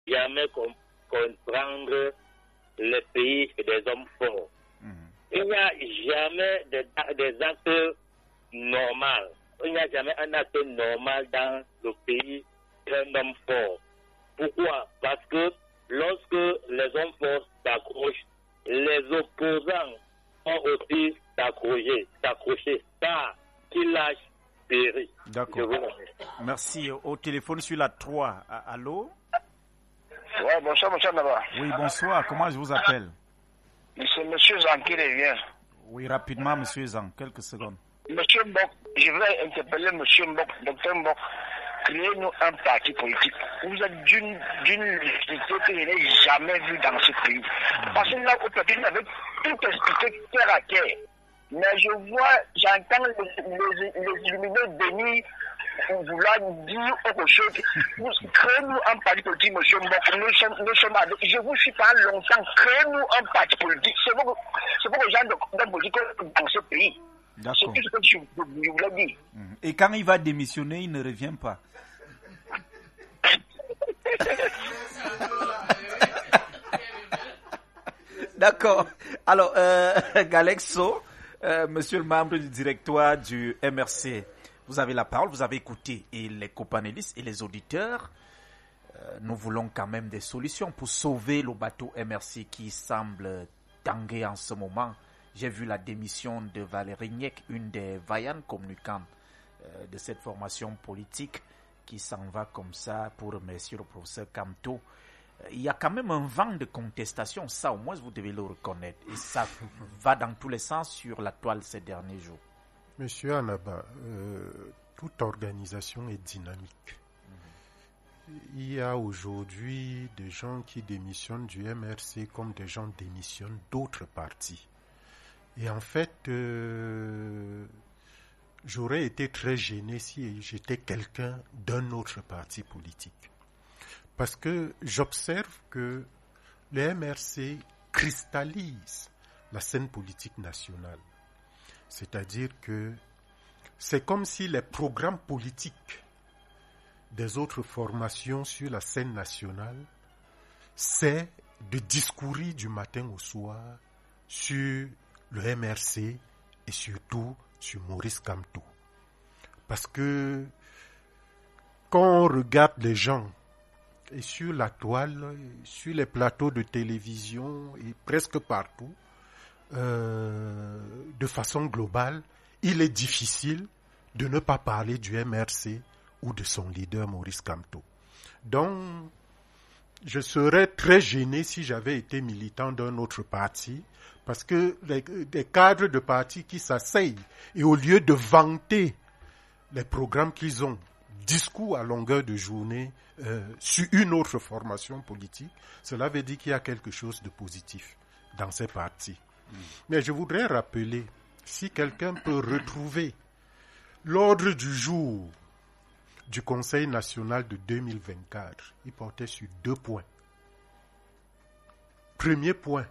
jamais comprendre les pays et des hommes forts. Il n'y a jamais des actes normaux. Il n'y a jamais un acte normal dans le pays d'un homme fort. Pourquoi? Parce que lorsque les hommes forts s'accrochent, les opposants ont aussi s'accrocher. Ça, qui lâche, périt. D'accord. Merci. Au téléphone sur la 3. Allô? Oui, bonsoir, monsieur Naba. Oui, bonsoir. Comment je vous appelle? C'est monsieur Zan qui revient. Oui, rapidement, monsieur Zan. Quelques secondes. Monsieur Mbok, je vais interpeller monsieur Mbok, docteur Mbok. Créez-nous un parti politique. Vous êtes d'une légitimité que je n'ai jamais vue dans ce pays. Parce que là, au parti, vous avez tout expliqué terre à terre. Mais j'entends les illuminés venir vouloir dire autre chose. Créez-nous un parti politique, monsieur Mbok. Nous sommes avec. Je vous suis pas longtemps. Créez-nous un parti politique. C'est pour les gens de politique dans ce pays. D'accord. C'est tout ce que je voulais dire. Et quand il va démissionner, il ne revient pas. D'accord. Alors, Galexo, monsieur le membre du directoire du MRC, vous avez la parole, vous avez écouté et les copanélistes et les auditeurs. Nous voulons quand même des solutions pour sauver le bateau MRC qui semble tanguer en ce moment. J'ai vu la démission de Valérie Niek, une des vaillantes communicantes de cette formation politique qui s'en va comme ça pour remercier le professeur Kamto. Il y a quand même un vent de contestation, ça au moins vous devez le reconnaître. Et ça va dans tous les sens sur la toile ces derniers jours. Monsieur Anaba, toute organisation est dynamique. Il y a aujourd'hui des gens qui démissionnent du MRC comme des gens démissionnent d'autres partis. Et en fait, j'aurais été très gêné si j'étais quelqu'un d'un autre parti politique. Parce que j'observe que le MRC cristallise la scène politique nationale. C'est-à-dire que c'est comme si les programmes politiques des autres formations sur la scène nationale, c'est de discourir du matin au soir sur le MRC et surtout sur Maurice Kamto. Parce que quand on regarde les gens et sur la toile, sur les plateaux de télévision et presque partout, de façon globale, il est difficile de ne pas parler du MRC ou de son leader Maurice Kamto. Donc, je serais très gêné si j'avais été militant d'un autre parti, parce que des cadres de partis qui s'asseyent et au lieu de vanter les programmes qu'ils ont, discours à longueur de journée sur une autre formation politique, cela veut dire qu'il y a quelque chose de positif dans ces partis. Mais je voudrais rappeler, si quelqu'un peut retrouver l'ordre du jour du Conseil national de 2024, il portait sur 2 points. Premier point,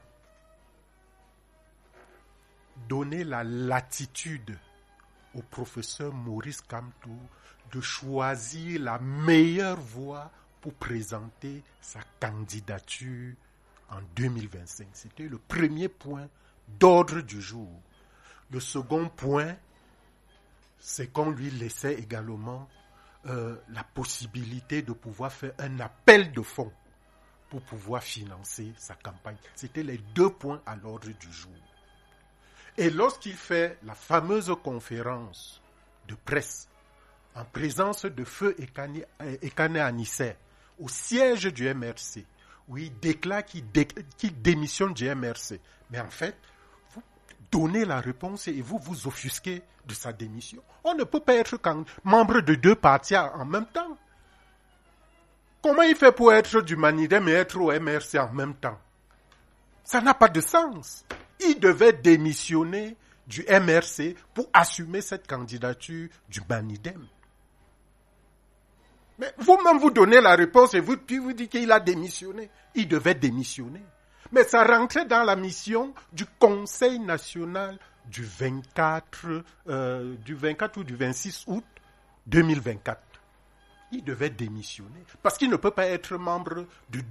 donner la latitude au professeur Maurice Kamto de choisir la meilleure voie pour présenter sa candidature en 2025. C'était le premier point d'ordre du jour. Le second point, c'est qu'on lui laissait également la possibilité de pouvoir faire un appel de fonds pour pouvoir financer sa campagne. C'était les 2 points à l'ordre du jour. Et lorsqu'il fait la fameuse conférence de presse en présence de Feu Ekane Anisser au siège du MRC, où il déclare qu'il démissionne du MRC, mais en fait, vous donnez la réponse et vous vous offusquez de sa démission. On ne peut pas être membre de 2 partis en même temps. Comment il fait pour être du Manidem et être au MRC en même temps? Ça n'a pas de sens. Il devait démissionner du MRC pour assumer cette candidature du Manidem. Mais vous-même vous donnez la réponse et vous dites qu'il a démissionné. Il devait démissionner. Mais ça rentrait dans la mission du Conseil national du 24 ou du 26 août 2024. il devait démissionner. Parce qu'il ne peut pas être membre du